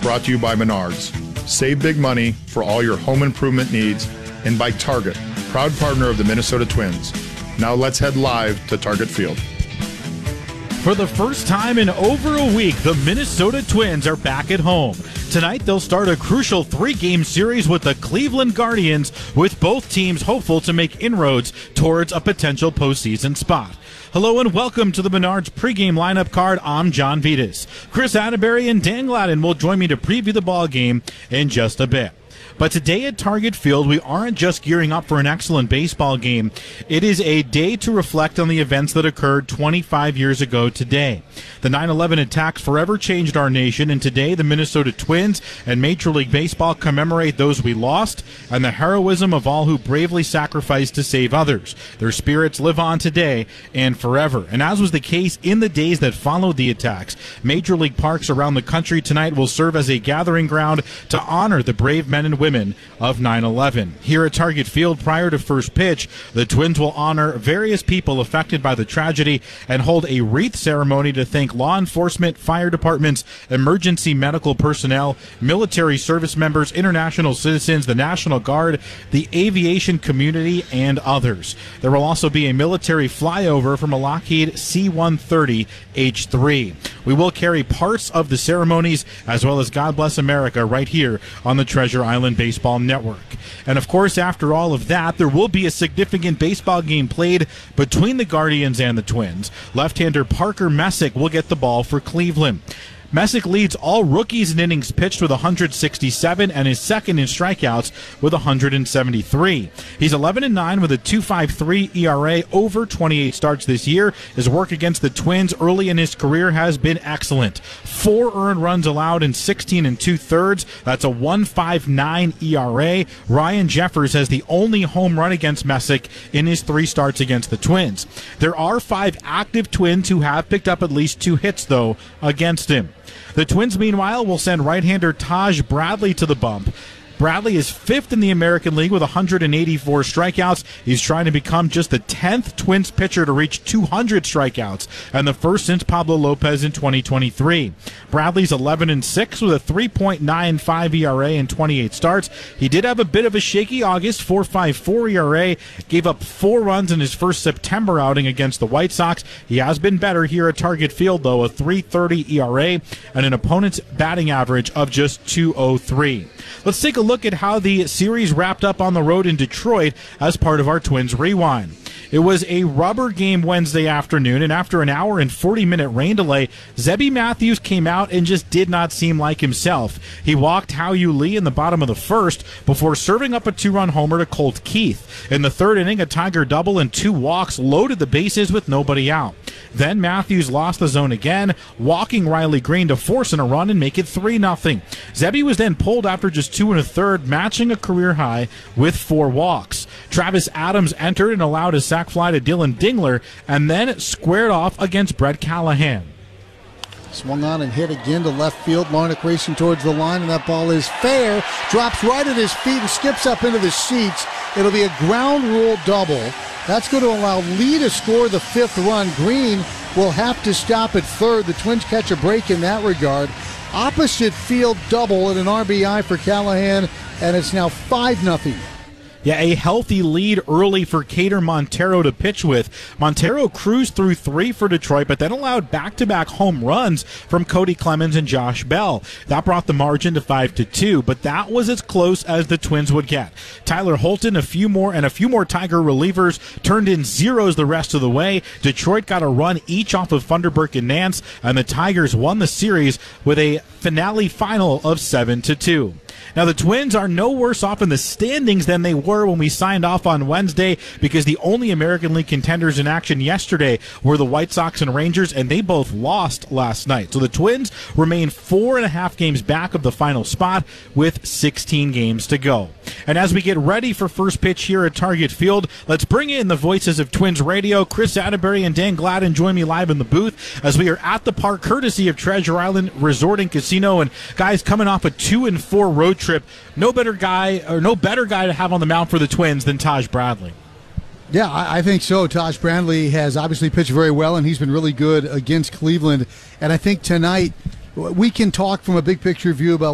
brought to you by Menards. Save big money for all your home improvement needs, and by Target, proud partner of the Minnesota Twins. Now let's head live to Target Field. For the first time in over a week, the Minnesota Twins are back at home. Tonight, they'll start a crucial 3-game series with the Cleveland Guardians, with both teams hopeful to make inroads towards a potential postseason spot. Hello and welcome to the Menards pregame lineup card. I'm John Vitas. Chris Atterbury and Dan Gladden will join me to preview the ball game in just a bit. But today at Target Field, we aren't just gearing up for an excellent baseball game. It is a day to reflect on the events that occurred 25 years ago today. The 9/11 attacks forever changed our nation, and today the Minnesota Twins and Major League Baseball commemorate those we lost and the heroism of all who bravely sacrificed to save others. Their spirits live on today and forever. And as was the case in the days that followed the attacks, Major League parks around the country tonight will serve as a gathering ground to honor the brave men and women of 9/11. Here at Target Field, prior to first pitch, the Twins will honor various people affected by the tragedy and hold a wreath ceremony to thank law enforcement, fire departments, emergency medical personnel, military service members, international citizens, the National Guard, the aviation community, and others. There will also be a military flyover from a Lockheed C-130 H-3. We will carry parts of the ceremonies as well as God Bless America right here on the Treasure Island Baseball Network. And of course, after all of that, there will be a significant baseball game played between the Guardians and the Twins. Left-hander Parker Messick will get the ball for Cleveland. Messick leads all rookies in innings pitched with 167 and is second in strikeouts with 173. He's 11-9 with a 2.53 ERA over 28 starts this year. His work against the Twins early in his career has been excellent. 4 earned runs allowed in 16 2/3. That's a 1.59 ERA. Ryan Jeffers has the only home run against Messick in his 3 starts against the Twins. There are 5 active Twins who have picked up at least 2 hits, though, against him. The Twins, meanwhile, will send right-hander Taj Bradley to the bump. Bradley is 5th in the American League with 184 strikeouts. He's trying to become just the 10th Twins pitcher to reach 200 strikeouts, and the first since Pablo Lopez in 2023. Bradley's 11-6 with a 3.95 ERA in 28 starts. He did have a bit of a shaky August, 4.54 ERA, gave up 4 runs in his first September outing against the White Sox. He has been better here at Target Field, though, a 3.30 ERA and an opponent's batting average of just 2.03. Let's take a look at how the series wrapped up on the road in Detroit as part of our Twins Rewind. It was a rubber game Wednesday afternoon, and after an hour and 40-minute rain delay, Zebby Matthews came out and just did not seem like himself. He walked Hao-Yu Lee in the bottom of the first before serving up a 2-run homer to Colt Keith. In the third inning, a Tiger double and 2 walks loaded the bases with nobody out. Then Matthews lost the zone again, walking Riley Green to force in a run and make it 3-0. Zebby was then pulled after just 2 1/3, matching a career high with 4 walks. Travis Adams entered and allowed a sac fly to Dylan Dingler, and then squared off against Brett Callahan. Swung on and hit again to left field. Larnach racing towards the line, and that ball is fair. Drops right at his feet and skips up into the seats. It'll be a ground rule double. That's going to allow Lee to score the 5th run. Green will have to stop at third. The Twins catch a break in that regard. Opposite field double and an RBI for Callahan, and it's now 5-0. Yeah, a healthy lead early for Kader Montero to pitch with. Montero cruised through 3 for Detroit, but then allowed back-to-back home runs from Cody Clemens and Josh Bell. That brought the margin to 5-2, but that was as close as the Twins would get. Tyler Holton, a few more Tiger relievers turned in zeros the rest of the way. Detroit got a run each off of Funderburk and Nance, and the Tigers won the series with a finale final of 7-2. Now, the Twins are no worse off in the standings than they were when we signed off on Wednesday, because the only American League contenders in action yesterday were the White Sox and Rangers, and they both lost last night. So the Twins remain 4.5 games back of the final spot with 16 games to go. And as we get ready for first pitch here at Target Field, let's bring in the voices of Twins Radio. Chris Atterbury and Dan Gladden join me live in the booth as we are at the park, courtesy of Treasure Island Resort and Casino. And guys, coming off a 2-4 road trip, no better guy to have on the mound for the Twins than Taj Bradley. Yeah, I think so. Taj Bradley has obviously pitched very well, and he's been really good against Cleveland. And I think tonight we can talk from a big picture view about